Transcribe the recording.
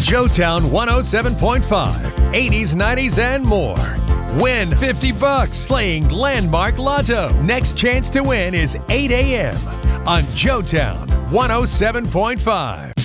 Joetown 107.5, 80s, 90s, and more. Win $50 playing Landmark Lotto. Next chance to win is 8 a.m. on Joetown 107.5.